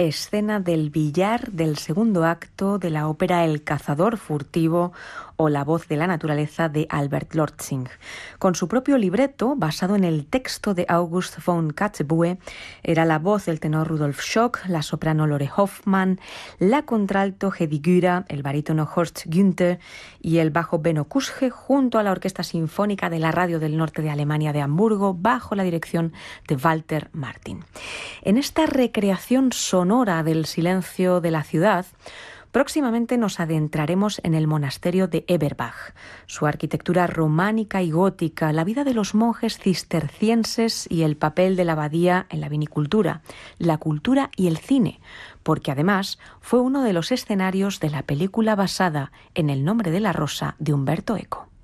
escena del billar del segundo acto de la ópera El cazador furtivo o La voz de la naturaleza de Albert Lortzing. Con su propio libreto, basado en el texto de August von Kotzebue, era la voz del tenor Rudolf Schock, la soprano Lore Hoffmann, la contralto Hedy Güra, el barítono Horst Günther y el bajo Benno Kusche, junto a la Orquesta Sinfónica de la Radio del Norte de Alemania de Hamburgo, bajo la dirección de Walter Martin. En esta recreación sonora del silencio de la ciudad, próximamente nos adentraremos en el monasterio de Eberbach, su arquitectura románica y gótica, la vida de los monjes cistercienses y el papel de la abadía en la vinicultura, la cultura y el cine, porque además fue uno de los escenarios de la película basada en El nombre de la rosa de Umberto Eco.